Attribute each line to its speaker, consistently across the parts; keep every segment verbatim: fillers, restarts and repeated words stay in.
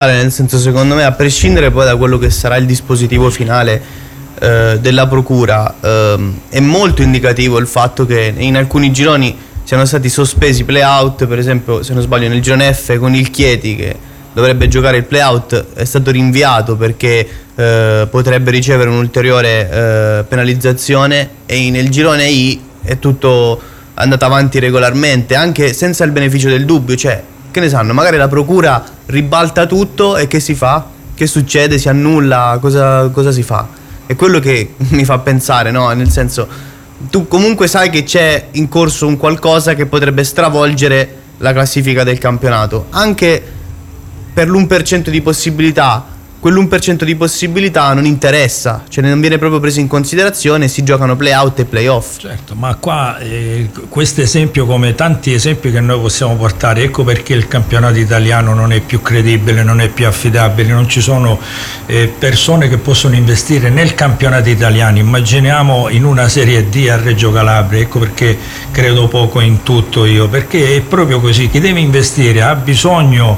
Speaker 1: Nel senso, secondo me, a prescindere poi da quello che sarà il dispositivo finale eh, della procura, eh, è molto indicativo il fatto che in alcuni gironi siano stati sospesi play-out. Per esempio, se non sbaglio, nel girone F con il Chieti, che dovrebbe giocare il play-out, è stato rinviato perché eh, potrebbe ricevere un'ulteriore eh, penalizzazione, e nel girone I è tutto andato avanti regolarmente, anche senza il beneficio del dubbio. Cioè, che ne sanno, magari la procura ribalta tutto e che si fa? Che succede? Si annulla? Cosa, cosa si fa? È quello che mi fa pensare, no? Nel senso, tu comunque sai che c'è in corso un qualcosa che potrebbe stravolgere la classifica del campionato, anche per l'uno per cento di possibilità. Quell'uno per cento di possibilità non interessa, cioè non viene proprio preso in considerazione, si giocano play-out e play-off.
Speaker 2: Certo, ma qua eh, questo esempio, come tanti esempi che noi possiamo portare, ecco perché il campionato italiano non è più credibile, non è più affidabile, non ci sono eh, persone che possono investire nel campionato italiano. Immaginiamo in una Serie D a Reggio Calabria, ecco perché credo poco in tutto io, perché è proprio così, chi deve investire ha bisogno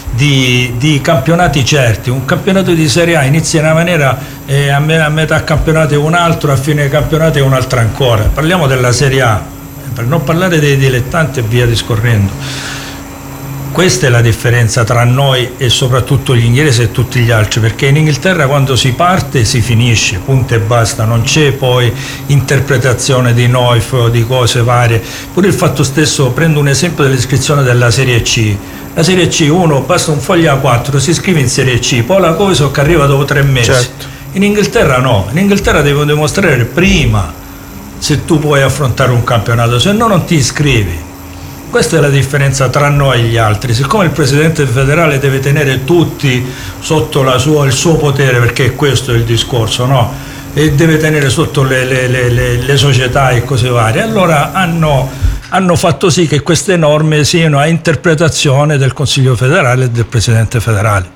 Speaker 2: Di, di campionati certi. Un campionato di Serie A inizia in una maniera, eh, a, me, a metà campionato è un altro, a fine campionato è un altro ancora. Parliamo della Serie A, per non parlare dei dilettanti e via discorrendo. Questa è la differenza tra noi e soprattutto gli inglesi e tutti gli altri, perché in Inghilterra quando si parte si finisce, punto e basta, non c'è poi interpretazione di Neuf o di cose varie. Pure il fatto stesso, prendo un esempio dell'iscrizione della Serie C. La Serie C, uno basta un foglio A quattro, si iscrive in Serie C, poi la cosa che arriva dopo tre mesi.
Speaker 1: Certo.
Speaker 2: In Inghilterra no, in Inghilterra devo dimostrare prima se tu puoi affrontare un campionato, se no non ti iscrivi. Questa è la differenza tra noi e gli altri. Siccome il presidente federale deve tenere tutti sotto la sua, il suo potere, perché questo è il discorso, no? E deve tenere sotto le, le, le, le, le società e cose varie, allora hanno hanno fatto sì che queste norme siano a interpretazione del Consiglio federale e del Presidente federale.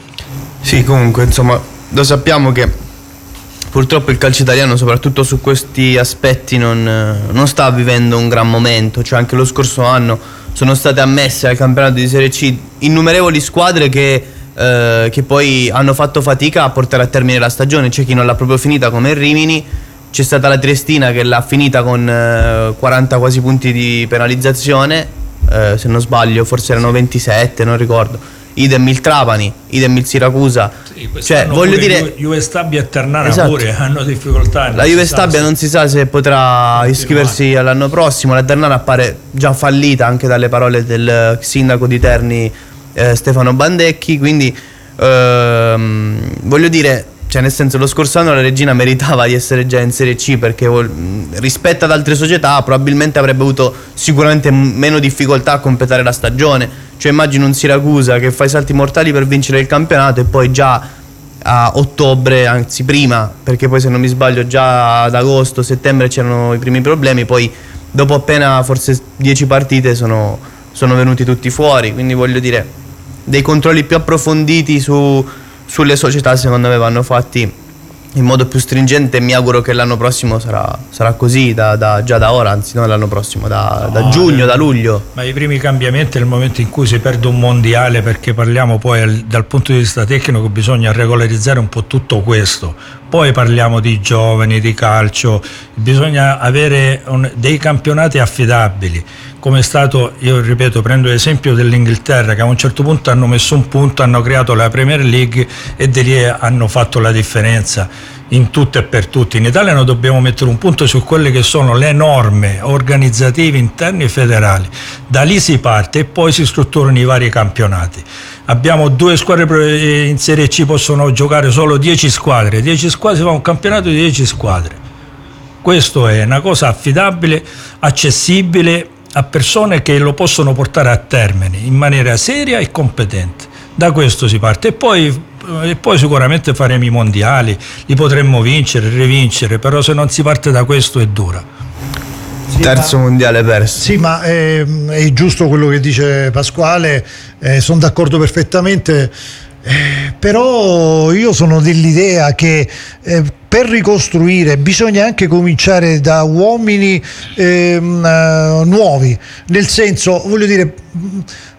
Speaker 1: Sì, comunque, insomma, lo sappiamo che purtroppo il calcio italiano, soprattutto su questi aspetti, non, non sta vivendo un gran momento. Cioè, anche lo scorso anno sono state ammesse al campionato di Serie C innumerevoli squadre che, eh, che poi hanno fatto fatica a portare a termine la stagione. C'è chi non l'ha proprio finita, come il Rimini. C'è stata la Triestina che l'ha finita con eh, quaranta quasi punti di penalizzazione, eh, se non sbaglio forse erano ventisette, non ricordo. Idem il Trapani, idem il Siracusa.
Speaker 2: Sì,
Speaker 1: cioè, voglio dire,
Speaker 2: Juve Stabia e Ternana, esatto, pure hanno difficoltà.
Speaker 1: La Juve Stabia non si sa se potrà continuare. Iscriversi all'anno prossimo. La Ternana appare già fallita anche dalle parole del sindaco di Terni, eh, Stefano Bandecchi. Quindi ehm, voglio dire, cioè, nel senso, lo scorso anno la Regina meritava di essere già in Serie C, perché rispetto ad altre società probabilmente avrebbe avuto sicuramente meno difficoltà a completare la stagione. Cioè, immagino un Siracusa che fa i salti mortali per vincere il campionato e poi già a ottobre, anzi prima, perché poi se non mi sbaglio già ad agosto, settembre c'erano i primi problemi, poi dopo appena forse dieci partite sono, sono venuti tutti fuori. Quindi voglio dire, dei controlli più approfonditi su sulle società secondo me vanno fatti in modo più stringente, e mi auguro che l'anno prossimo sarà, sarà così da, da, già da ora, anzi non l'anno prossimo, da, no, da giugno, da luglio.
Speaker 2: Ma i primi cambiamenti è il momento in cui si perde un mondiale, perché parliamo poi al, dal punto di vista tecnico bisogna regolarizzare un po' tutto questo. Poi parliamo di giovani, di calcio, bisogna avere un, dei campionati affidabili, come è stato, io ripeto, prendo l'esempio dell'Inghilterra, che a un certo punto hanno messo un punto, hanno creato la Premier League e di lì hanno fatto la differenza in tutto e per tutti. In Italia noi dobbiamo mettere un punto su quelle che sono le norme organizzative interne e federali, da lì si parte e poi si strutturano i vari campionati. Abbiamo due squadre in Serie C, possono giocare solo dieci squadre, dieci squadre, si fa un campionato di dieci squadre. Questo è una cosa affidabile, accessibile a persone che lo possono portare a termine in maniera seria e competente. Da questo si parte e poi, e poi sicuramente faremo i mondiali, li potremmo vincere, rivincere, però se non si parte da questo è dura.
Speaker 3: Sì,
Speaker 1: terzo
Speaker 3: ma,
Speaker 1: mondiale perso.
Speaker 3: Sì, ma è, è giusto quello che dice Pasquale, eh, sono d'accordo perfettamente, eh, però io sono dell'idea che eh, per ricostruire bisogna anche cominciare da uomini eh, nuovi, nel senso, voglio dire,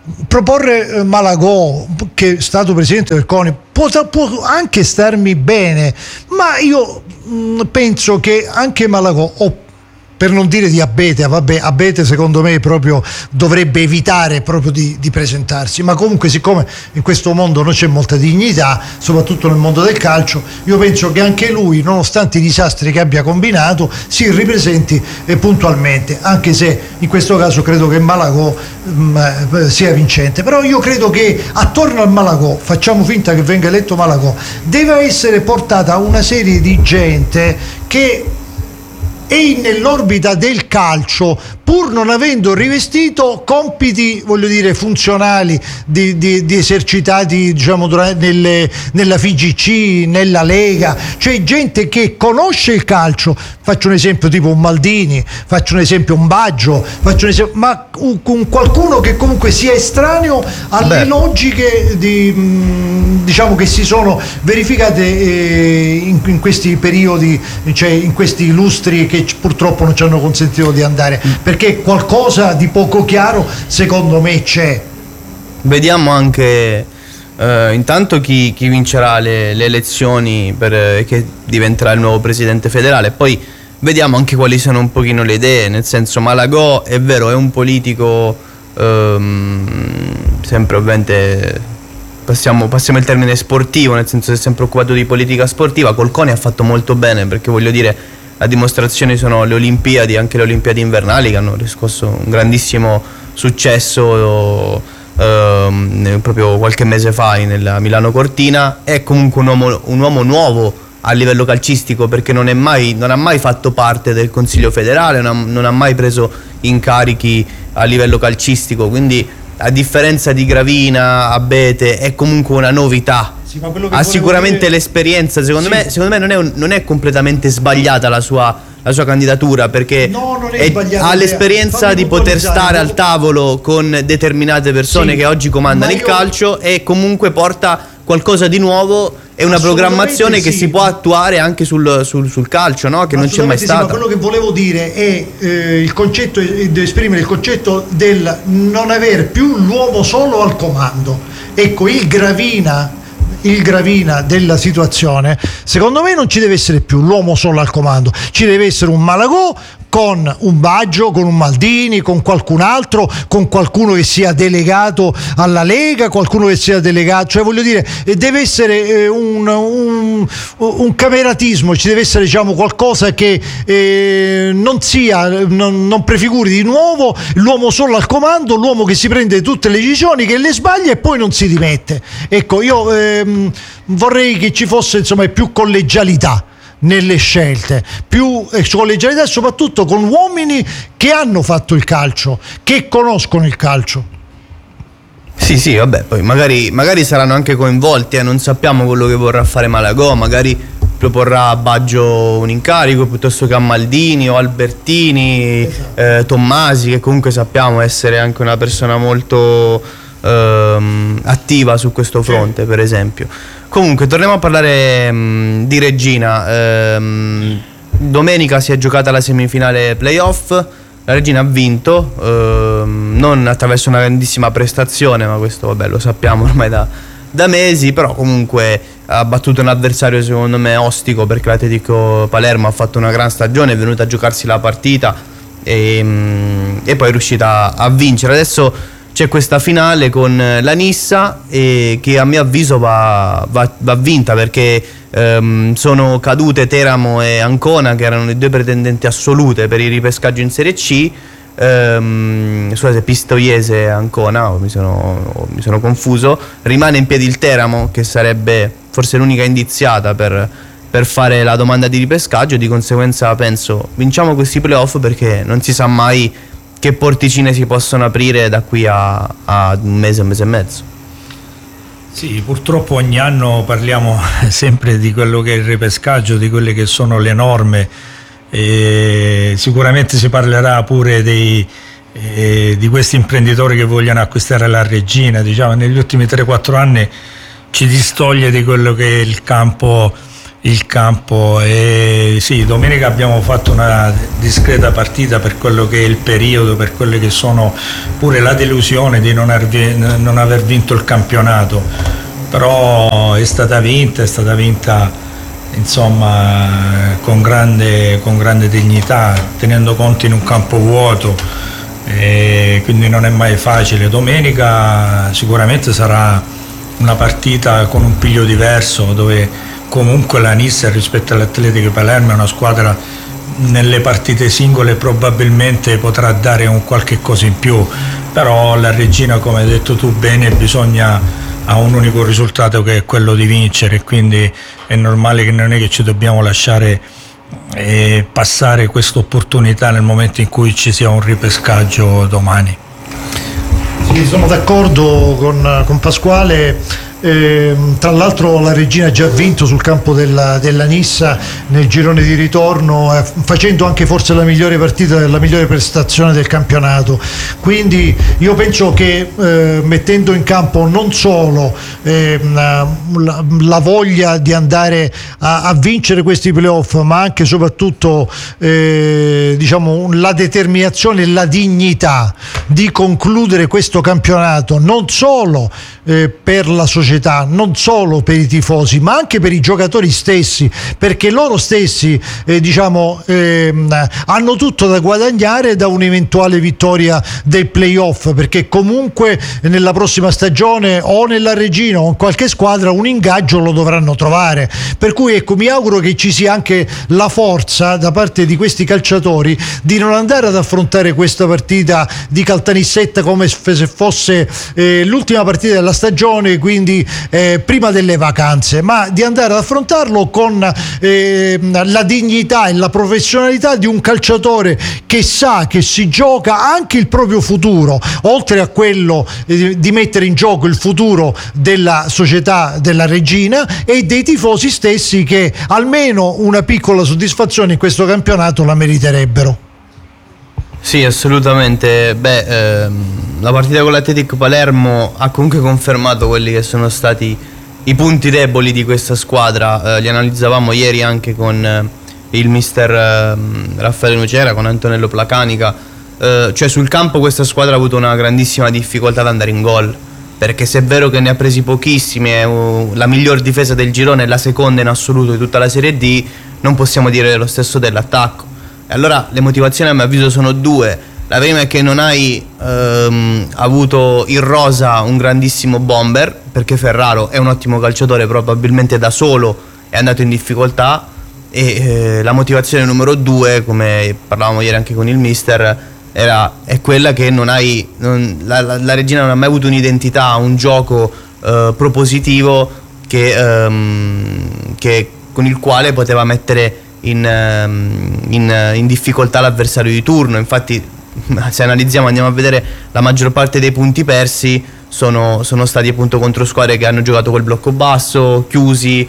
Speaker 3: proporre Malagò, che è stato presidente del CONI, può, può anche starmi bene, ma io mh, penso che anche Malagò, o per non dire di Abete, vabbè, Abete secondo me proprio dovrebbe evitare proprio di, di presentarsi, ma comunque siccome in questo mondo non c'è molta dignità, soprattutto nel mondo del calcio, io penso che anche lui, nonostante i disastri che abbia combinato, si ripresenti eh, puntualmente, anche se in questo caso credo che Malagò mh, sia vincente. Però io credo che attorno al Malagò, facciamo finta che venga eletto Malagò, deve essere portata una serie di gente che è nell'orbita del calcio, pur non avendo rivestito compiti, voglio dire, funzionali di, di, di esercitati, diciamo, nelle, nella F I G C, nella Lega, cioè gente che conosce il calcio. Faccio un esempio tipo un Maldini, faccio un esempio un Baggio, faccio un esempio, ma un, un qualcuno che comunque sia estraneo alle Beh. logiche di, mh, diciamo, che si sono verificate eh, in, in questi periodi, cioè in questi lustri che purtroppo non ci hanno consentito di andare, perché qualcosa di poco chiaro secondo me c'è.
Speaker 1: Vediamo anche eh, intanto chi, chi vincerà le, le elezioni per, eh, che diventerà il nuovo presidente federale, poi vediamo anche quali sono un pochino le idee, nel senso Malagò è vero, è un politico ehm, sempre ovviamente passiamo, passiamo il termine sportivo, nel senso che si è sempre occupato di politica sportiva. Col CONI ha fatto molto bene, perché voglio dire, la dimostrazione sono le Olimpiadi, anche le Olimpiadi invernali, che hanno riscosso un grandissimo successo ehm, proprio qualche mese fa nella Milano Cortina. È comunque un uomo, un uomo nuovo a livello calcistico, perché non, è mai, non ha mai fatto parte del Consiglio federale, non ha, non ha mai preso incarichi a livello calcistico, quindi a differenza di Gravina, Abete, è comunque una novità.
Speaker 3: Sì, ma quello che
Speaker 1: ha sicuramente
Speaker 3: dire...
Speaker 1: l'esperienza, secondo sì. me, secondo me non, è un, non è completamente sbagliata la sua, la sua candidatura, perché
Speaker 3: no, non è
Speaker 1: è,
Speaker 3: sbagliata,
Speaker 1: ha l'esperienza di poter stare al tavolo con determinate persone sì, che oggi comandano io... il calcio, e comunque porta qualcosa di nuovo e una programmazione sì. che si può attuare anche sul, sul, sul calcio, no? Che non c'è mai stata.
Speaker 3: Sì, ma quello che volevo dire è eh, il concetto, di esprimere il concetto del non aver più l'uomo solo al comando. Ecco, il Gravina il Gravina della situazione, secondo me non ci deve essere più l'uomo solo al comando, ci deve essere un Malagò con un Baggio, con un Maldini, con qualcun altro, con qualcuno che sia delegato alla Lega, qualcuno che sia delegato, cioè voglio dire, deve essere eh, un, un, un cameratismo, ci deve essere, diciamo, qualcosa che eh, non sia, non, non prefiguri di nuovo l'uomo solo al comando, l'uomo che si prende tutte le decisioni, che le sbaglia e poi non si dimette. Ecco, io ehm, vorrei che ci fosse, insomma, più collegialità nelle scelte, più collegialità, soprattutto con uomini che hanno fatto il calcio, che conoscono il calcio.
Speaker 1: Sì, sì, vabbè, poi magari, magari saranno anche coinvolti, eh, non sappiamo quello che vorrà fare Malagò, magari proporrà a Baggio un incarico piuttosto che a Maldini o Albertini, esatto. eh, Tommasi, che comunque sappiamo essere anche una persona molto ehm, attiva su questo fronte, sì. per esempio. Comunque torniamo a parlare mh, di Reggina. Ehm, domenica si è giocata la semifinale playoff, la Reggina ha vinto, ehm, non attraverso una grandissima prestazione, ma questo vabbè lo sappiamo ormai da, da mesi, però comunque ha battuto un avversario secondo me ostico, perché l'Atletico Palermo ha fatto una gran stagione, è venuta a giocarsi la partita e, mh, e poi è riuscita a vincere. Adesso c'è questa finale con la Nissa, e che a mio avviso va, va, va vinta, perché ehm, sono cadute Teramo e Ancona, che erano le due pretendenti assolute per il ripescaggio in Serie C. Ehm, scusate, Pistoiese e Ancona, oh, mi, sono, oh, mi sono confuso. Rimane in piedi il Teramo, che sarebbe forse l'unica indiziata per, per fare la domanda di ripescaggio, di conseguenza penso vinciamo questi playoff, perché non si sa mai che porticine si possono aprire da qui a, a un mese, un mese e mezzo.
Speaker 2: Sì, purtroppo ogni anno parliamo sempre di quello che è il ripescaggio, di quelle che sono le norme, e sicuramente si parlerà pure dei, eh, di questi imprenditori che vogliono acquistare la Reggina. Diciamo, negli ultimi tre quattro anni ci distoglie di quello che è il campo il campo. E sì, domenica abbiamo fatto una discreta partita per quello che è il periodo, per quelle che sono pure la delusione di non aver, non aver vinto il campionato, però è stata vinta, è stata vinta insomma con grande, con grande dignità, tenendo conto in un campo vuoto, e quindi non è mai facile. Domenica sicuramente sarà una partita con un piglio diverso, dove comunque la Nissa rispetto all'Atletico Palermo è una squadra, nelle partite singole probabilmente potrà dare un qualche cosa in più, però la Regina, come hai detto tu bene, bisogna ha un unico risultato, che è quello di vincere, quindi è normale che non è che ci dobbiamo lasciare eh, passare questa opportunità nel momento in cui ci sia un ripescaggio domani.
Speaker 3: Sì, sono d'accordo con, con Pasquale. Eh, tra l'altro la Regina ha già vinto sul campo della, della Nissa nel girone di ritorno, eh, facendo anche forse la migliore partita, la migliore prestazione del campionato, quindi io penso che eh, mettendo in campo non solo eh, la, la voglia di andare a, a vincere questi playoff, ma anche e soprattutto eh, diciamo la determinazione e la dignità di concludere questo campionato, non solo eh, per la società, non solo per i tifosi, ma anche per i giocatori stessi, perché loro stessi eh, diciamo eh, hanno tutto da guadagnare da un'eventuale vittoria del playoff, perché comunque nella prossima stagione o nella Regina o in qualche squadra un ingaggio lo dovranno trovare, per cui ecco, mi auguro che ci sia anche la forza da parte di questi calciatori di non andare ad affrontare questa partita di Caltanissetta come se fosse eh, l'ultima partita della stagione, quindi Eh, prima delle vacanze, ma di andare ad affrontarlo con eh, la dignità e la professionalità di un calciatore che sa che si gioca anche il proprio futuro, oltre a quello eh, di mettere in gioco il futuro della società della Regina e dei tifosi stessi, che almeno una piccola soddisfazione in questo campionato la meriterebbero.
Speaker 1: Sì, assolutamente. Beh, ehm, la partita con l'Atletico Palermo ha comunque confermato quelli che sono stati i punti deboli di questa squadra. Eh, li analizzavamo ieri anche con eh, il mister eh, Raffaele Nucera, con Antonello Placanica. Eh, cioè sul campo questa squadra ha avuto una grandissima difficoltà ad andare in gol, perché se è vero che ne ha presi pochissimi, è uh, la miglior difesa del girone e la seconda in assoluto di tutta la Serie D, non possiamo dire lo stesso dell'attacco. E allora le motivazioni a mio avviso sono due. La prima è che non hai ehm, avuto in rosa un grandissimo bomber, perché Ferraro è un ottimo calciatore, probabilmente da solo è andato in difficoltà, e eh, la motivazione numero due, come parlavamo ieri anche con il mister, era, è quella che non hai non, la, la, la Regina non ha mai avuto un'identità, un gioco eh, propositivo che, ehm, che, con il quale poteva mettere In, in, in difficoltà l'avversario di turno. Infatti, se analizziamo, andiamo a vedere, la maggior parte dei punti persi sono, sono stati appunto contro squadre che hanno giocato col blocco basso, chiusi,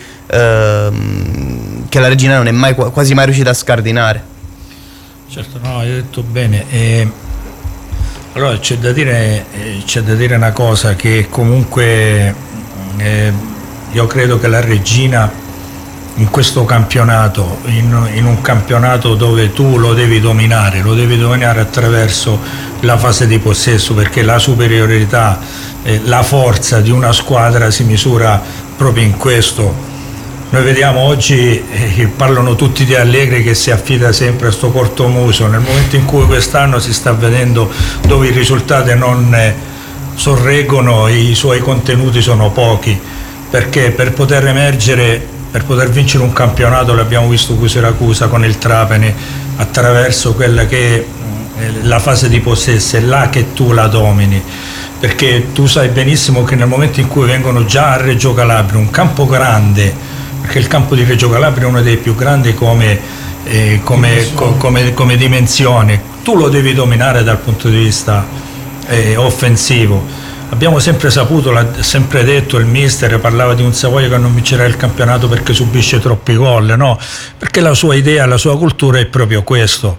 Speaker 1: ehm, che la Regina non è mai, quasi mai riuscita a scardinare.
Speaker 2: Certo, no, hai detto bene. E allora c'è da dire, c'è da dire una cosa, che comunque eh, io credo che la Regina in questo campionato, in, in un campionato dove tu lo devi dominare, lo devi dominare attraverso la fase di possesso, perché la superiorità, eh, la forza di una squadra si misura proprio in questo. Noi vediamo oggi eh, che parlano tutti di Allegri che si affida sempre a sto cortomuso, nel momento in cui quest'anno si sta vedendo dove i risultati non eh, sorreggono, i suoi contenuti sono pochi, perché per poter emergere, per poter vincere un campionato, l'abbiamo visto qui Siracusa con il Trapani, attraverso quella che è la fase di possesso, è là che tu la domini, perché tu sai benissimo che nel momento in cui vengono già a Reggio Calabria, un campo grande, perché il campo di Reggio Calabria è uno dei più grandi come, eh, come, co, come, come dimensione, tu lo devi dominare dal punto di vista eh, offensivo. Abbiamo sempre saputo, l'ha sempre detto il mister, parlava di un Savoia che non vincerà il campionato perché subisce troppi gol, no? Perché la sua idea, la sua cultura è proprio questo.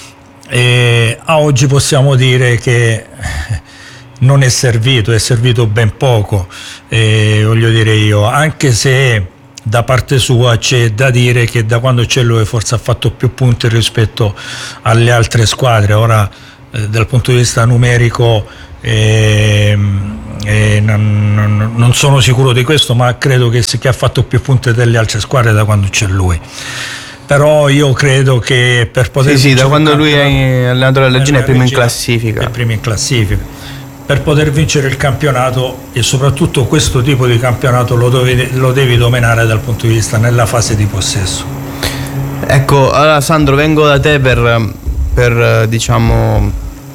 Speaker 2: E a oggi possiamo dire che non è servito, è servito ben poco, e voglio dire io, anche se da parte sua c'è da dire che da quando c'è lui forse ha fatto più punti rispetto alle altre squadre. Ora eh, dal punto di vista numerico eh, eh, non, non, non sono sicuro di questo, ma credo che, che ha fatto più punti delle altre squadre da quando c'è lui. Però io credo che per poter
Speaker 1: sì sì da quando lui è allenatore della Regina è primo in classifica
Speaker 2: è primo in classifica per poter vincere il campionato, e soprattutto questo tipo di campionato lo devi, lo devi dominare dal punto di vista nella fase di possesso.
Speaker 1: Ecco, allora Sandro, vengo da te per, per diciamo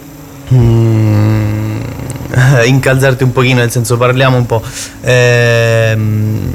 Speaker 1: mm, incalzarti un pochino, nel senso, parliamo un po'. ehm,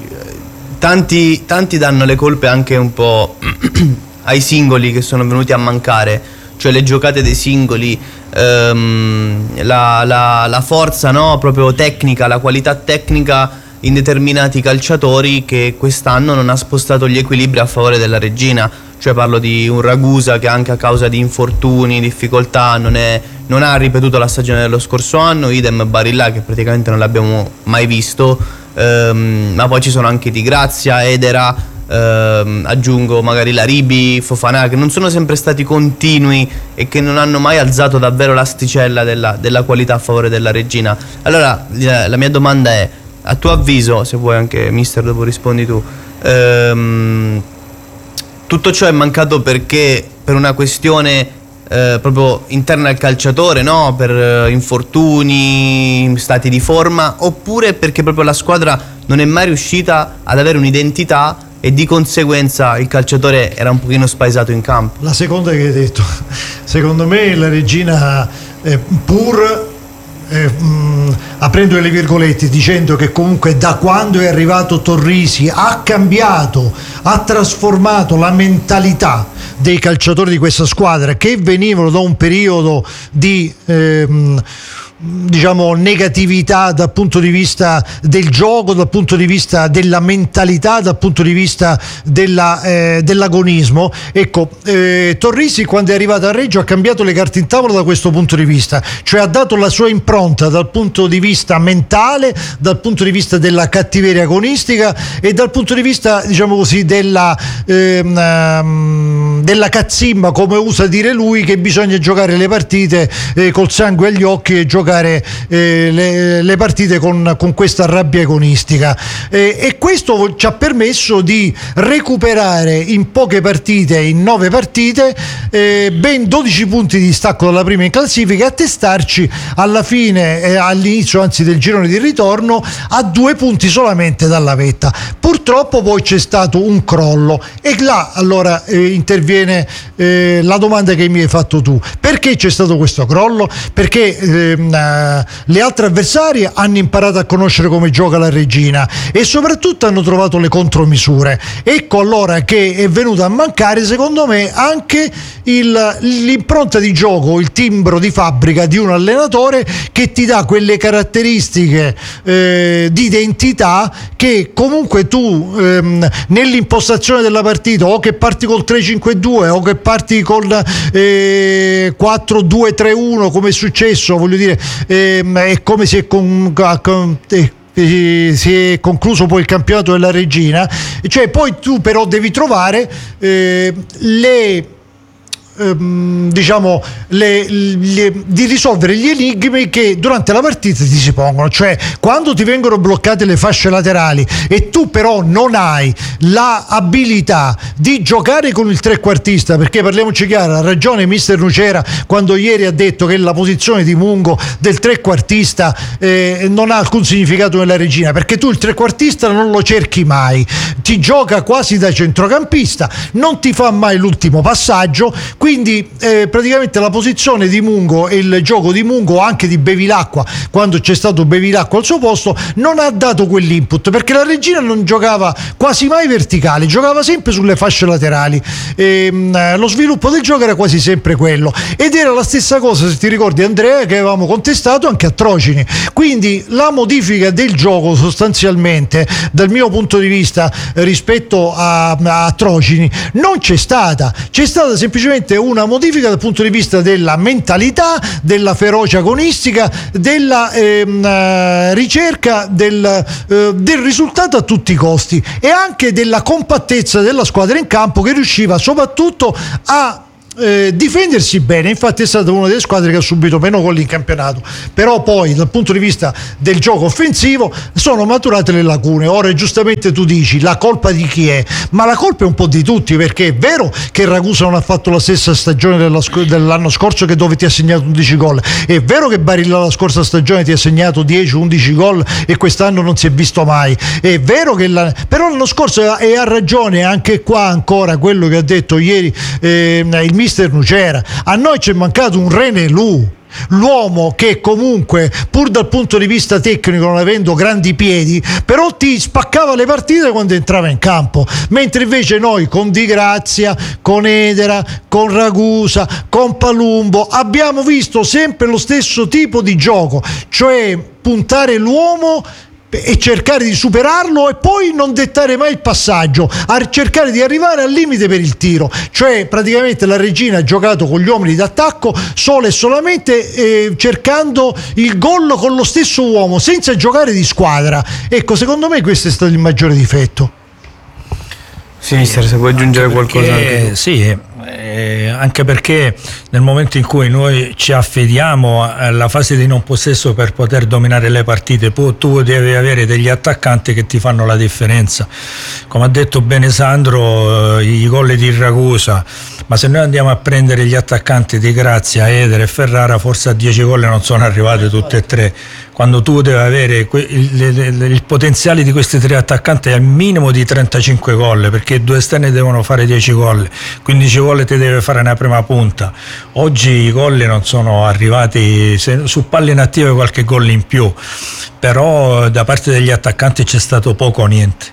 Speaker 1: Tanti, tanti danno le colpe anche un po' ai singoli che sono venuti a mancare, cioè le giocate dei singoli, ehm, la, la, la forza, no? Proprio tecnica, la qualità tecnica in determinati calciatori che quest'anno non ha spostato gli equilibri a favore della Regina. Cioè parlo di un Ragusa che anche a causa di infortuni, difficoltà non, è, non ha ripetuto la stagione dello scorso anno, idem Barilla che praticamente non l'abbiamo mai visto. Um, ma poi ci sono anche Di Grazia, Edera, um, aggiungo magari Laribi, Fofana, che non sono sempre stati continui e che non hanno mai alzato davvero l'asticella della, della qualità a favore della Regina. Allora la, la mia domanda è, a tuo avviso, se vuoi anche mister dopo rispondi tu, um, tutto ciò è mancato perché per una questione Eh, proprio interna al calciatore, no? Per eh, infortuni, stati di forma, oppure perché proprio la squadra non è mai riuscita ad avere un'identità e di conseguenza il calciatore era un pochino spaesato in campo?
Speaker 3: La seconda che hai detto, secondo me la Regina eh, pur Eh, mh, aprendo le virgolette, dicendo che comunque da quando è arrivato Torrisi ha cambiato, ha trasformato la mentalità dei calciatori di questa squadra che venivano da un periodo di ehm, diciamo negatività dal punto di vista del gioco, dal punto di vista della mentalità, dal punto di vista della, eh, dell'agonismo. Ecco, eh, Torrisi quando è arrivato a Reggio ha cambiato le carte in tavola da questo punto di vista, cioè ha dato la sua impronta dal punto di vista mentale, dal punto di vista della cattiveria agonistica e dal punto di vista, diciamo così, della ehm, della cazzimma, come usa dire lui, che bisogna giocare le partite eh, col sangue agli occhi e giocare eh, le, le partite con, con questa rabbia agonistica, eh, e questo ci ha permesso di recuperare in poche partite, in nove partite, eh, ben dodici punti di distacco dalla prima in classifica e attestarci alla fine, eh, all'inizio anzi del girone di ritorno, a due punti solamente dalla vetta. Purtroppo poi c'è stato un crollo e là allora eh, interviene eh, la domanda che mi hai fatto tu: perché c'è stato questo crollo? Perché ehm, le altre avversarie hanno imparato a conoscere come gioca la Regina e soprattutto hanno trovato le contromisure. Ecco allora che è venuta a mancare, secondo me, anche il, l'impronta di gioco, il timbro di fabbrica di un allenatore che ti dà quelle caratteristiche eh, di identità che comunque tu ehm, nell'impostazione della partita, o che parti col tre cinque due o che parti col eh, quattro due tre uno come è successo, voglio dire, ehm, è come si è con, con eh, si è concluso poi il campionato della Regina, cioè poi tu però devi trovare eh, le ehm, diciamo le, le, di risolvere gli enigmi che durante la partita ti si pongono, cioè quando ti vengono bloccate le fasce laterali e tu però non hai la abilità di giocare con il trequartista, perché parliamoci chiaro, ha ragione mister Nucera quando ieri ha detto che la posizione di Mungo del trequartista eh, non ha alcun significato nella Regina, perché tu il trequartista non lo cerchi mai, ti gioca quasi da centrocampista, non ti fa mai l'ultimo passaggio, quindi eh, praticamente la posizione di Mungo e il gioco di Mungo, anche di Bevilacqua quando c'è stato Bevilacqua al suo posto, non ha dato quell'input, perché la Regina non giocava quasi mai verticale, giocava sempre sulle fasce laterali e, mh, lo sviluppo del gioco era quasi sempre quello, ed era la stessa cosa, se ti ricordi Andrea, che avevamo contestato anche a Trocini. Quindi la modifica del gioco sostanzialmente dal mio punto di vista rispetto a, a Trocini non c'è stata, c'è stata semplicemente sicuramente una modifica dal punto di vista della mentalità, della ferocia agonistica, della ehm, ricerca del, eh, del risultato a tutti i costi e anche della compattezza della squadra in campo, che riusciva soprattutto a Eh, difendersi bene. Infatti è stata una delle squadre che ha subito meno gol in campionato, però poi dal punto di vista del gioco offensivo sono maturate le lacune. Ora giustamente tu dici la colpa di chi è, ma la colpa è un po' di tutti, perché è vero che Ragusa non ha fatto la stessa stagione della, dell'anno scorso, che dove ti ha segnato undici gol, è vero che Barilla la scorsa stagione ti ha segnato dieci undici gol e quest'anno non si è visto mai, è vero che la, però l'anno scorso, e ha ragione anche qua ancora quello che ha detto ieri eh, il mister Nucera, a noi ci è mancato un René Lu, l'uomo che comunque pur dal punto di vista tecnico, non avendo grandi piedi, però ti spaccava le partite quando entrava in campo, mentre invece noi con Di Grazia, con Edera, con Ragusa, con Palumbo abbiamo visto sempre lo stesso tipo di gioco, cioè puntare l'uomo e cercare di superarlo e poi non dettare mai il passaggio, a cercare di arrivare al limite per il tiro. Cioè praticamente la Regina ha giocato con gli uomini d'attacco solo e solamente eh, cercando il gol con lo stesso uomo, senza giocare di squadra. Ecco, secondo me questo è stato il maggiore difetto.
Speaker 1: Sì, mister, se vuoi aggiungere
Speaker 2: Anche
Speaker 1: qualcosa
Speaker 2: perché,
Speaker 1: anche tu.
Speaker 2: Sì, eh, anche perché nel momento in cui noi ci affediamo alla fase di non possesso per poter dominare le partite, tu, tu devi avere degli attaccanti che ti fanno la differenza. Come ha detto bene Sandro, eh, i gol di Ragusa, ma se noi andiamo a prendere gli attaccanti di Grazia, Eder e Ferrara, forse a dieci gol non sono arrivati tutte e tre, quando tu devi avere que- il, il, il potenziale di questi tre attaccanti è al minimo di trentacinque gol, perché due esterni devono fare dieci gol, quindici gol ti deve fare una prima punta. Oggi i gol non sono arrivati, se, su palle inattive qualche gol in più, però da parte degli attaccanti c'è stato poco o niente.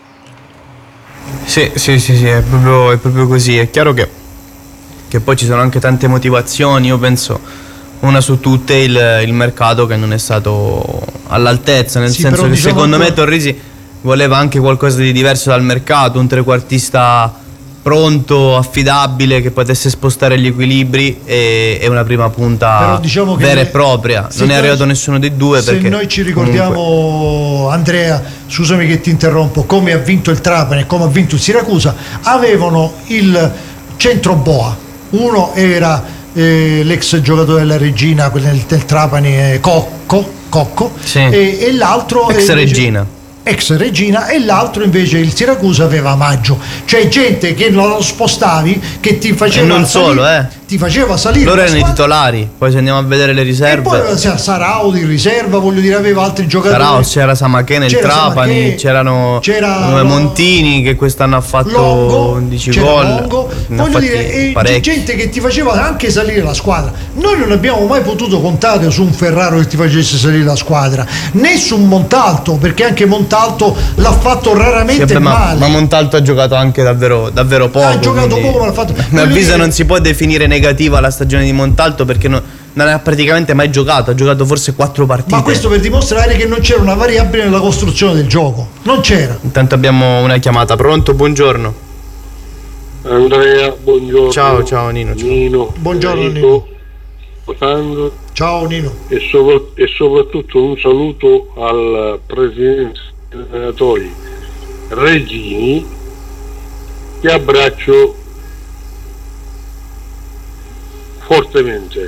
Speaker 1: Sì, sì, sì, sì, è proprio, è proprio così. È chiaro che, che poi ci sono anche tante motivazioni. Io penso una su tutte il, il mercato che non è stato all'altezza, nel
Speaker 3: Sì,
Speaker 1: senso che
Speaker 3: diciamo
Speaker 1: secondo
Speaker 3: ancora...
Speaker 1: me Torrisi voleva anche qualcosa di diverso dal mercato, un trequartista pronto, affidabile, che potesse spostare gli equilibri e, e una prima punta
Speaker 3: Però diciamo che
Speaker 1: vera
Speaker 3: noi-
Speaker 1: e propria.
Speaker 3: se
Speaker 1: Non è
Speaker 3: noi-
Speaker 1: arrivato nessuno dei due,
Speaker 3: Se
Speaker 1: perché
Speaker 3: noi ci ricordiamo,
Speaker 1: comunque...
Speaker 3: Andrea, scusami che ti interrompo, come ha vinto il Trapani e come ha vinto il Siracusa, avevano il centro boa. Uno era eh, l'ex giocatore della Regina, quello del, del Trapani, eh, Cocco, Cocco
Speaker 1: Sì.
Speaker 3: e, e l'altro
Speaker 1: Ex
Speaker 3: eh, invece-
Speaker 1: Regina.
Speaker 3: ex Regina, e l'altro invece il Siracusa aveva Maggio, cioè gente che lo spostavi, che ti faceva
Speaker 1: E non
Speaker 3: salire,
Speaker 1: solo, eh.
Speaker 3: ti faceva salire
Speaker 1: Loro
Speaker 3: la
Speaker 1: erano i
Speaker 3: squadra.
Speaker 1: titolari, poi se andiamo a vedere le
Speaker 3: E
Speaker 1: riserve,
Speaker 3: poi c'era Sarau di riserva, voglio dire, aveva altri giocatori.
Speaker 1: Sarao, c'era Samachè nel
Speaker 3: C'era
Speaker 1: Trapani,
Speaker 3: Samachè,
Speaker 1: c'erano
Speaker 3: c'era
Speaker 1: eh, Montini che quest'anno ha fatto
Speaker 3: Longo,
Speaker 1: undici
Speaker 3: c'era
Speaker 1: gol,
Speaker 3: Longo,
Speaker 1: ne ha
Speaker 3: voglio
Speaker 1: fatti
Speaker 3: dire, e
Speaker 1: parecchi.
Speaker 3: gente che ti faceva anche salire la squadra. Noi non abbiamo mai potuto contare su un Ferraro che ti facesse salire la squadra, né su un Montalto, perché anche Montalto l'ha fatto raramente
Speaker 1: Sì, vabbè, ma,
Speaker 3: male.
Speaker 1: ma Montalto ha giocato anche davvero, davvero poco.
Speaker 3: Ha giocato
Speaker 1: quindi,
Speaker 3: poco, ma l'ha fatto-
Speaker 1: a mio
Speaker 3: voglio
Speaker 1: avviso
Speaker 3: dire-
Speaker 1: non si può definire negativa la stagione di Montalto, perché no- non ha praticamente mai giocato, ha giocato forse quattro partite.
Speaker 3: Ma questo per dimostrare che non c'era una variabile nella costruzione del gioco, non c'era.
Speaker 1: Intanto abbiamo una chiamata. Pronto? Buongiorno.
Speaker 4: Andrea, buongiorno.
Speaker 1: Ciao, ciao, Nino, ciao.
Speaker 4: Nino,
Speaker 3: Buongiorno,
Speaker 4: Enrico, Sandro,
Speaker 3: Ciao Nino.
Speaker 4: e, sopra- e soprattutto un saluto al presidente dei allenatori Regini, che abbraccio fortemente.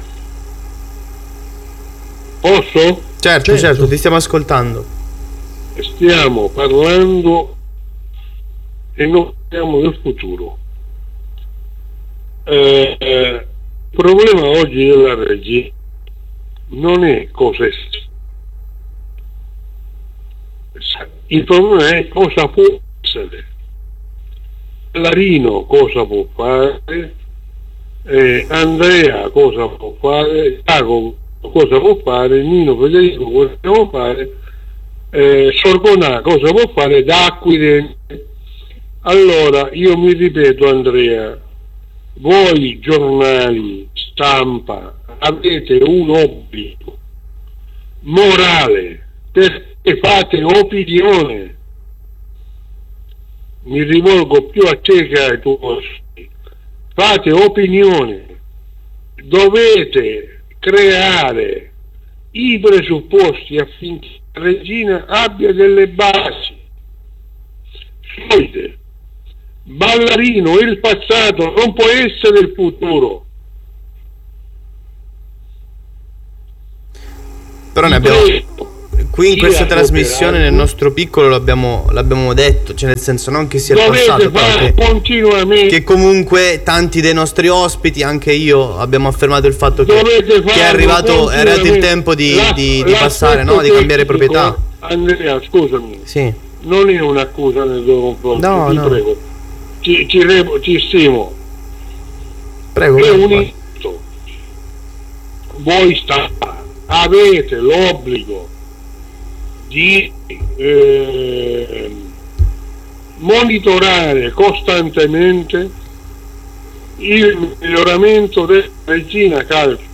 Speaker 4: Posso?
Speaker 1: Certo,
Speaker 3: Certo.
Speaker 1: certo, ti stiamo ascoltando.
Speaker 4: Stiamo parlando e non parliamo del futuro. Eh, eh, il problema oggi della Regina non è cosa è, il problema è cosa può essere. Larino cosa può fare, eh, Andrea cosa può fare, Jacopo cosa può fare, Nino Federico cosa può fare, eh, Sorgonà cosa può fare da acquirente. Allora io mi ripeto, Andrea, voi giornali, stampa, avete un obbligo morale perché fate opinione. Mi rivolgo più a te che ai tuoi. Fate opinione, dovete creare i presupposti affinché la regina abbia delle basi solide. Ballarino, il passato non può essere il futuro.
Speaker 1: Però ne abbiamo, qui in questa trasmissione, nel nostro piccolo, l'abbiamo, l'abbiamo detto, cioè nel senso non che sia il passato, però che,
Speaker 4: continuamente,
Speaker 1: che comunque tanti dei nostri ospiti, anche io, abbiamo affermato il fatto che, che è arrivato, è arrivato il tempo di,
Speaker 4: la,
Speaker 1: di, di passare, no? Di cambiare proprietà.
Speaker 4: Andrea, scusami,
Speaker 1: sì.
Speaker 4: Non è un'accusa nei tuoi confronti,
Speaker 1: no,
Speaker 4: ti
Speaker 1: no.
Speaker 4: prego, ti, ti, revo, ti stimo.
Speaker 1: Prego.
Speaker 4: È un inizio. Voi sta, avete l'obbligo di eh, monitorare costantemente il miglioramento della regina calcio.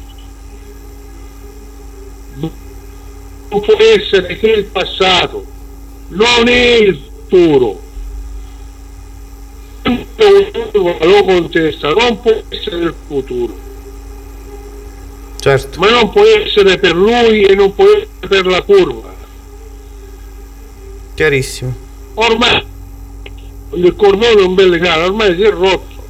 Speaker 4: Non può essere che il passato, non è il futuro. Lo contesta, non può essere il futuro.
Speaker 1: Certo.
Speaker 4: Ma non può essere per lui e non può essere per la curva.
Speaker 1: Chiarissimo.
Speaker 4: Ormai il cordone è un bel legale, ormai si è rotto.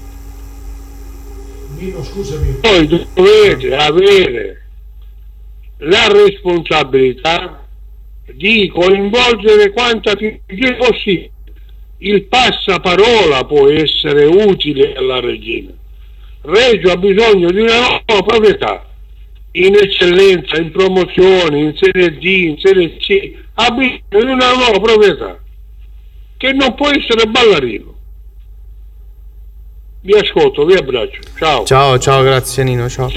Speaker 3: Nino, scusami.
Speaker 4: Poi dovete avere la responsabilità di coinvolgere quanta più è possibile. Il passaparola può essere utile alla regina. Reggio ha bisogno di una nuova proprietà, in eccellenza, in promozione, in Serie D, in Serie C, ha bisogno di una nuova proprietà che non può essere Ballarino. Vi ascolto, vi abbraccio, ciao.
Speaker 1: Ciao, ciao, grazie Nino, ciao.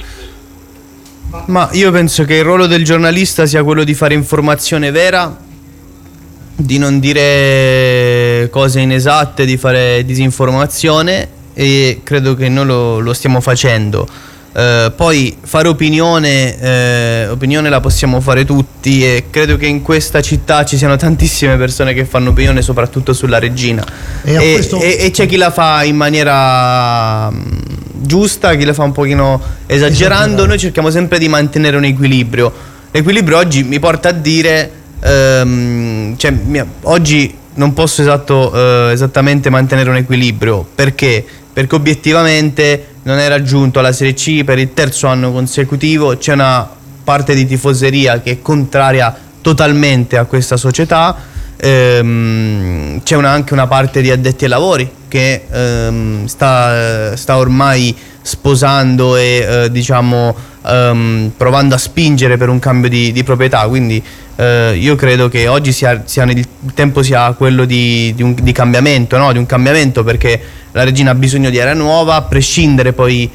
Speaker 1: Ma io penso che il ruolo del giornalista sia quello di fare informazione vera, di non dire cose inesatte, di fare disinformazione, e credo che noi lo, lo stiamo facendo. Eh, poi fare opinione, eh, opinione la possiamo fare tutti, e credo che in questa città ci siano tantissime persone che fanno opinione soprattutto sulla regina,
Speaker 3: e,
Speaker 1: e,
Speaker 3: questo...
Speaker 1: e, e c'è chi la fa in maniera mh, giusta, chi la fa un pochino esagerando. Esagerato. Noi cerchiamo sempre di mantenere un equilibrio. L'equilibrio oggi mi porta a dire ehm, cioè, mi, oggi non posso esatto, eh, esattamente mantenere un equilibrio. Perché? Perché obiettivamente non è raggiunto alla Serie C per il terzo anno consecutivo, c'è una parte di tifoseria che è contraria totalmente a questa società, ehm, c'è una, anche una parte di addetti ai lavori che ehm, sta, sta ormai sposando e eh, diciamo ehm, provando a spingere per un cambio di, di proprietà, quindi eh, io credo che oggi sia, sia il tempo sia quello di, di, un, di cambiamento, no? Di un cambiamento, perché la regina ha bisogno di area nuova, a prescindere poi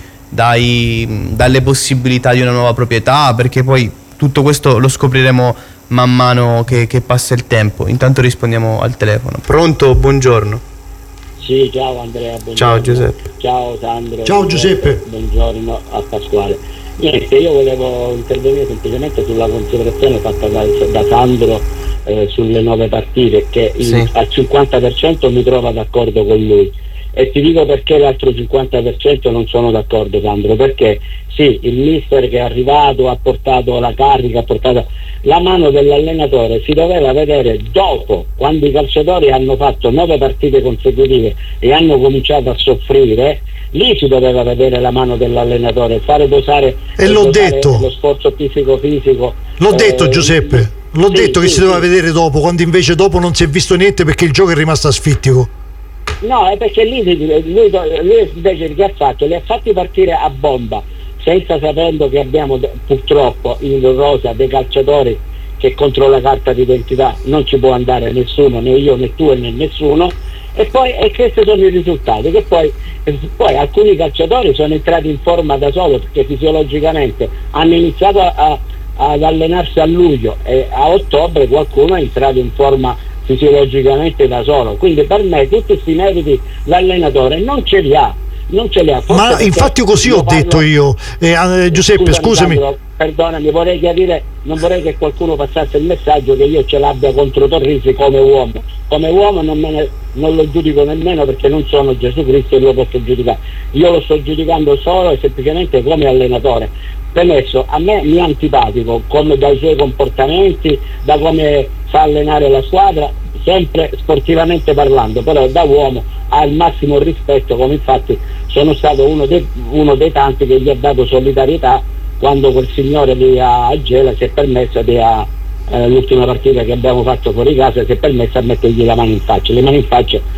Speaker 1: dai, dalle possibilità di una nuova proprietà, perché poi tutto questo lo scopriremo man mano che, che passa il tempo. Intanto rispondiamo al telefono. Pronto? Buongiorno.
Speaker 5: Sì, ciao Andrea, buongiorno.
Speaker 1: Ciao Giuseppe.
Speaker 5: Ciao Sandro.
Speaker 3: Ciao Giuseppe.
Speaker 5: Buongiorno a Pasquale. Niente, io volevo intervenire semplicemente sulla considerazione fatta da, da Sandro eh, sulle nove partite, che
Speaker 1: sì.
Speaker 5: il, al cinquanta per cento mi trovo d'accordo con lui. E ti dico perché l'altro cinquanta per cento non sono d'accordo, Sandro, perché sì, il mister che è arrivato ha portato la carica, ha portato la mano dell'allenatore, si doveva vedere dopo, quando i calciatori hanno fatto nove partite consecutive e hanno cominciato a soffrire, lì si doveva vedere la mano dell'allenatore, fare dosare,
Speaker 3: e l'ho
Speaker 5: dosare
Speaker 3: detto
Speaker 5: lo sforzo fisico fisico.
Speaker 3: L'ho
Speaker 5: eh,
Speaker 3: detto Giuseppe, l'ho
Speaker 5: sì,
Speaker 3: detto che
Speaker 5: sì,
Speaker 3: si doveva
Speaker 5: sì.
Speaker 3: vedere dopo, quando invece dopo non si è visto niente perché il gioco è rimasto asfittico.
Speaker 5: No, è perché lì lui, lui invece che ha fatto? Li ha fatti partire a bomba, senza sapendo che abbiamo purtroppo in rosa dei calciatori che contro la carta d'identità non ci può andare nessuno, né io né tu né nessuno, e poi e questi sono i risultati, che poi, poi alcuni calciatori sono entrati in forma da solo perché fisiologicamente hanno iniziato a, a, ad allenarsi a luglio, e a ottobre qualcuno è entrato in forma fisiologicamente da solo, quindi per me tutti questi meriti l'allenatore non ce li ha, non ce li ha. Forse
Speaker 3: Ma infatti così ho
Speaker 5: parlo,
Speaker 3: detto io, eh, eh, Giuseppe, scusami,
Speaker 5: Sandro, perdonami, vorrei chiarire, non vorrei che qualcuno passasse il messaggio che io ce l'abbia contro Torrisi come uomo, come uomo non me ne, non lo giudico nemmeno perché non sono Gesù Cristo e lo posso giudicare. Io lo sto giudicando solo e semplicemente come allenatore. Premesso, a me mi è antipatico come dai suoi comportamenti, da come fa allenare la squadra, sempre sportivamente parlando, però da uomo ha il massimo rispetto, come infatti sono stato uno dei, uno dei tanti che gli ha dato solidarietà quando quel signore lì a Gela si è permesso di a, eh, l'ultima partita che abbiamo fatto fuori casa si è permesso a mettergli la mano in faccia. Le mani in faccia